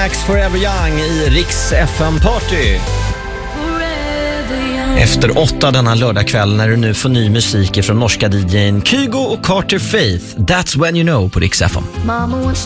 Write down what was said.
Max Forever Young i Rix FM Party. Efter 8 denna lördagkväll när du nu får ny musik från norska DJ:n Kygo och Carter Faith. That's when you know på Rix FM.